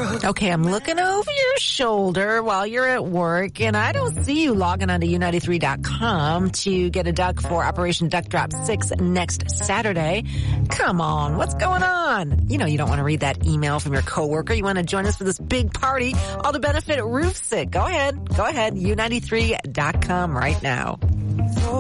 Okay, I'm looking over your shoulder while you're at work, and I don't see you logging onto U93.com to get a duck for Operation Duck Drop 6 next Saturday. Come on, what's going on? You know you don't want to read that email from your coworker. You want to join us for this big party, all to benefit Roof Sick. Go ahead, U93.com right now.